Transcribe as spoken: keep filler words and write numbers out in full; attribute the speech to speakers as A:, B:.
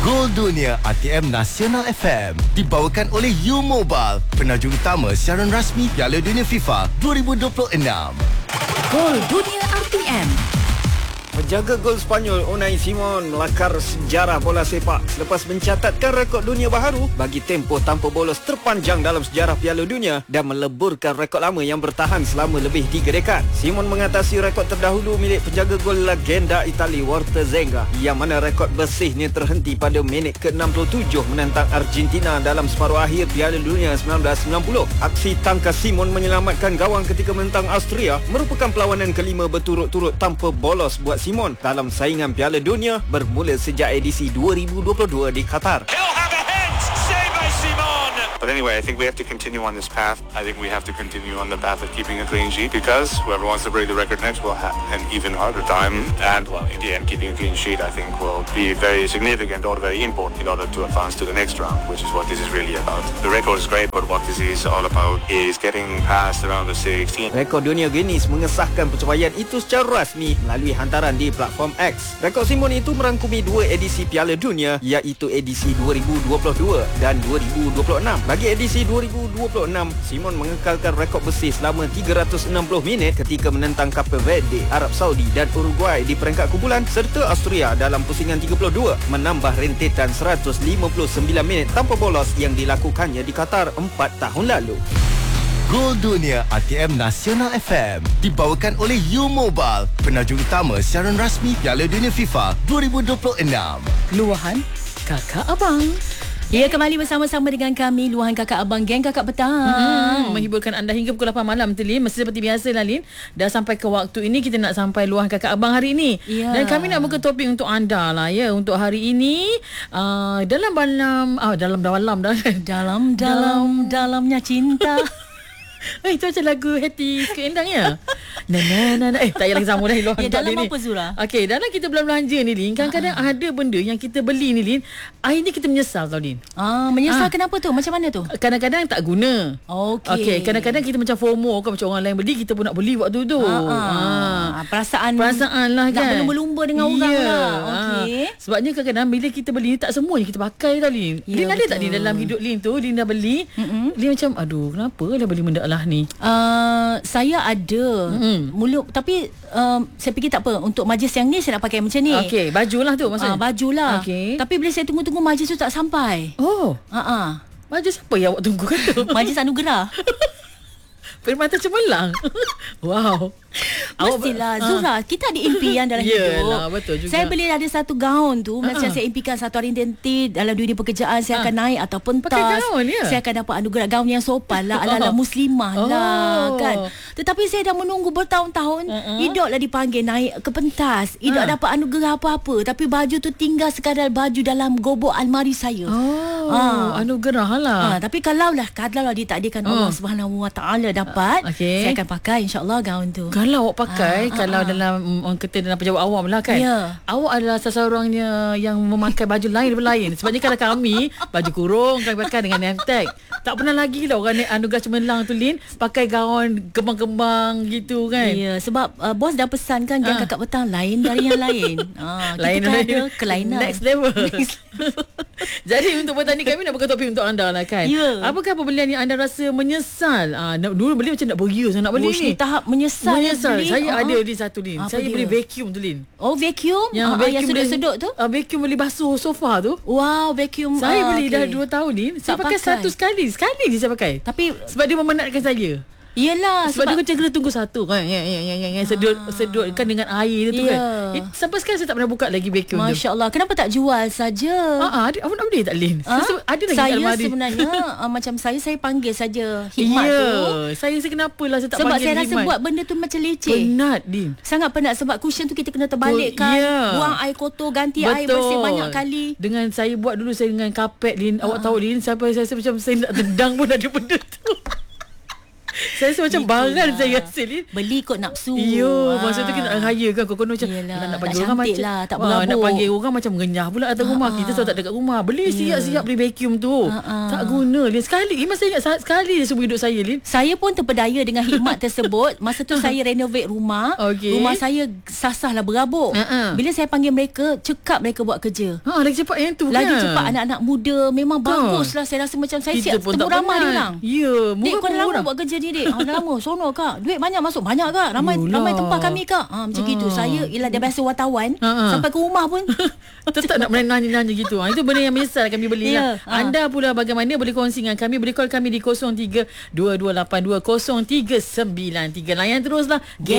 A: Gol Dunia R T M Nasional F M dibawakan oleh U Mobile, penajuk utama siaran rasmi Piala Dunia FIFA dua ribu dua puluh enam.
B: Gol Dunia R T M.
C: Penjaga gol Sepanyol Unai Simon melakar sejarah bola sepak selepas mencatatkan rekod dunia baharu bagi tempoh tanpa bolos terpanjang dalam sejarah Piala Dunia dan meleburkan rekod lama yang bertahan selama lebih tiga dekad. Simon mengatasi rekod terdahulu milik penjaga gol legenda Itali Walter Zenga, yang mana rekod bersihnya terhenti pada minit ke enam puluh tujuh menentang Argentina dalam separuh akhir Piala Dunia seribu sembilan ratus sembilan puluh. Aksi tangkas Simon menyelamatkan gawang ketika menentang Austria merupakan perlawanan kelima berturut-turut tanpa bolos buat Simon dalam saingan Piala Dunia bermula sejak edisi dua ribu dua puluh dua di Qatar.
D: But anyway, I think we have to continue on this path. I think we have to continue on the path of keeping a clean sheet, because whoever wants to break the record next will have an even harder time. And well, in the end, keeping a clean sheet, I think, will be very significant or very important in order to advance to the next round, which is what this is really about. The record is great, but what this is all about is getting past around the sixteen.
C: Rekod dunia Guinness mengesahkan pencapaian itu secara rasmi melalui hantaran di platform X. Rekod Simon itu merangkumi dua edisi Piala Dunia, iaitu edisi dua ribu dua puluh dua dan dua ribu dua puluh enam. Bagi edisi dua ribu dua puluh enam, Simon mengekalkan rekod bersih selama tiga ratus enam puluh minit ketika menentang Cape Verde, Arab Saudi dan Uruguay di peringkat kumpulan, serta Austria dalam pusingan tiga puluh dua, menambah rentetan seratus lima puluh sembilan minit tanpa bolos yang dilakukannya di Qatar empat tahun lalu.
A: Gol Dunia R T M Nasional F M dibawakan oleh U Mobile, penajuk utama siaran rasmi Piala Dunia FIFA dua ribu dua puluh enam.
B: Luahan Kakak Abang. Ya, kembali bersama-sama dengan kami, Luahan Kakak Abang, geng Kakak Petang.
E: Hmm, menghiburkan anda hingga pukul lapan malam tu, Lin. Masih seperti biasa lah, Lin. Dah sampai ke waktu ini kita nak sampai Luahan Kakak Abang hari ini.
B: Ya.
E: Dan kami nak buka topik untuk anda lah, ya. Untuk hari ini, uh, dalam dalam ah, dalam dalam dalam
B: Dalam dalam dalamnya cinta.
E: Eh, itu macam lagu Hati Keendang ya. Nah, nah, nah, nah. Eh, tak payah lagi sama dah.
B: Ya, dalam apa Zura?
E: Okey, dalam kita belanja ni, Lin, kadang-kadang uh-huh. ada benda yang kita beli ni, Lin, akhirnya kita menyesal tau, Lin.
B: Ah, menyesal
E: Ah.
B: kenapa tu? Macam mana tu?
E: Kadang-kadang tak guna.
B: Okey.
E: Okey, kadang-kadang kita macam FOMO kan, macam orang lain beli, kita pun nak beli waktu tu.
B: Ah, ah.
E: Ah.
B: Perasaan
E: Perasaan lah kan.
B: nak berlumba-lumba dengan orang
E: Ya.
B: lah. Okey.
E: Ah. Sebabnya kadang-kadang bila kita beli, tak semuanya kita pakai tau, Lin.
B: Ya,
E: Lin ada
B: betul.
E: tak, Lin, dalam hidup Lin tu, Lin dah beli,
B: Mm-mm.
E: Lin macam, aduh, kenapa dah beli benda lah ni?
B: Uh, saya ada
E: Mm-mm.
B: mulut, tapi um, saya fikir tak apa, untuk majlis yang ni saya nak pakai macam ni.
E: Okey, baju lah tu maksudnya.
B: Ah, baju lah.
E: Okey.
B: Tapi bila saya tunggu-tunggu majlis tu tak sampai.
E: Oh,
B: Ah, ah.
E: baju siapa yang awak tunggu kata?
B: Majlis anugerah.
E: Permata cemerlang. Wow.
B: Mestilah
E: Ah.
B: Zura, kita ada impian dalam hidup.
E: Yelah, betul juga.
B: Saya beli ada satu gaun tu, macam
E: Ah.
B: saya impikan satu hari nanti dalam dunia pekerjaan saya
E: Ah.
B: akan naik ataupun
E: Pakai
B: tas.
E: gaun, ya?
B: Saya akan dapat anugerah gaun yang sopan lah, ala-ala muslimah lah
E: Oh.
B: kan. Tetapi saya dah menunggu bertahun-tahun,
E: Uh-uh.
B: Idok lah dipanggil naik ke pentas. Idok
E: Ah.
B: dapat anugerah apa-apa, tapi baju tu tinggal sekadar baju dalam gobok almari saya.
E: Oh,
B: Ah.
E: anugerah lah.
B: Ha, tapi kalau lah kalau lah ditakdirkan
E: Hmm.
B: Allah Subhanahu Wa Taala dapat,
E: Okey.
B: saya akan pakai insya-Allah gaun tu.
E: Kalau awak pakai,
B: Ah,
E: kalau
B: ah, ah.
E: dalam mm, orang kata dalam pejabat awam lah kan.
B: Ya.
E: Awak adalah seseorangnya yang memakai baju lain daripada lain. Sebabnya kalau kami baju kurung kami pakai dengan name tag. Tak pernah lagi lah orang ni anugerah cemerlang tu, Lin, pakai gaun kembang-kembang gitu kan.
B: Ya, sebab uh, bos dah pesan kan geng
E: Ah.
B: Kakak Petang lain dari yang lain. Ah, kita kan ada kelainan.
E: Next level.
B: Next level.
E: Jadi untuk petani kami nak buka topik untuk anda lah kan.
B: Ya.
E: Apakah pembelian yang anda rasa menyesal? Ah, dulu beli macam nak beria saya nak beli
B: Bos
E: ni.
B: ni tahap menyesal.
E: Menyesal.
B: beli.
E: Saya
B: Ah,
E: ada
B: ah.
E: di satu, Lin.
B: Apa
E: Saya
B: dia?
E: beli vacuum tu, Lin.
B: Oh, vacuum?
E: Yang
B: Ah, ah,
E: vacuum
B: yang
E: boleh-
B: sedut-sedut tu?
E: Ah, vacuum boleh basuh sofa tu.
B: Wow, vacuum.
E: Saya
B: ah,
E: beli
B: okey.
E: dah dua tahun ni. Saya
B: Tak
E: pakai,
B: pakai.
E: satu sekali. Sekali je saya pakai.
B: Tapi
E: Sebab dia memenatkan saya.
B: yelah
E: Sebab,
B: sebab,
E: dia macam kena tunggu satu kan. Ya, ya, ya, ya, ya. Sedut, sedut kan dengan air tu
B: Ya.
E: kan. Eh, sampai sekarang saya tak pernah buka lagi vacuum tu.
B: Masya Allah, kenapa tak jual saja?
E: Ah, ah, ada, awak nak beli tak, Lin?
B: Ah,
E: Saya, ada lagi
B: saya
E: almari.
B: sebenarnya uh, macam saya saya panggil saja khidmat
E: Ya,
B: tu.
E: saya rasa kenapa lah saya tak
B: Sebab
E: panggil
B: saya rasa
E: khidmat.
B: buat benda tu macam leceh.
E: Penat, Lin.
B: Sangat penat sebab cushion tu kita kena terbalikkan,
E: Ya.
B: buang air kotor, ganti air bersih banyak kali.
E: Dengan saya buat dulu saya dengan kapet, Lin. Awak tahu, Lin, sampai saya rasa macam saya nak tendang pun ada benda tu. Saya rasa macam baran saya rasa ni.
B: Beli kot nafsu.
E: Iyo,
B: Ah.
E: masa tu kita nak raya kan. Konon macam
B: Yelah,
E: nak
B: nak
E: panggil orang
B: cantik
E: macam
B: lah, tak
E: Wah,
B: berabuk.
E: nak panggil orang macam ngenyah pula atas rumah.
B: Ah,
E: Kita selalu tak dekat rumah. Beli siap-siap beli vacuum tu.
B: Ah, ah.
E: Tak guna Lin. Sekali Lin, masa ingat sa- sekali je seumur hidup saya Lin.
B: Saya pun terpedaya dengan khidmat tersebut. Masa tu saya renovate rumah.
E: Okey.
B: Rumah saya sasahlah berabuk.
E: Uh-uh.
B: Bila saya panggil mereka, cekap mereka buat kerja.
E: Ha, lagi cepat yang tu
B: Lagi
E: kan.
B: cepat anak-anak muda. Memang
E: Kan?
B: baguslah. Saya rasa macam saya
E: Kita
B: siap
E: pun tak
B: temu ramah dia
E: penat.
B: orang.
E: Ya,
B: Dek,
E: murah
B: kau
E: pun
B: dah lama
E: murah.
B: buat kerja ni, Dek. Ah, dah lama. Sono kak. Duit banyak masuk. Banyak kak. Ramai
E: Yolah.
B: ramai ramai tempah kami kak. Ah, macam
E: Ah.
B: gitu. Saya ialah dia biasa wartawan.
E: Ha-ha.
B: Sampai ke rumah pun.
E: Tetap nak nanya-nanya gitu. Ha, itu benda yang menyesal kami beli
B: Ya,
E: lah.
B: ha.
E: Anda pula bagaimana boleh kongsi dengan kami. Boleh call kami di kosong tiga dua dua lapan dua kosong tiga sembilan tiga. Layan teruslah. Get